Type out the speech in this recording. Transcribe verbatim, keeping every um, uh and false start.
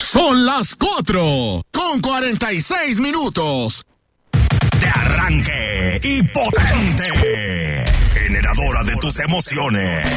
Son las cuatro con cuarenta y seis minutos. De arranque y potente. Generadora de tus emociones.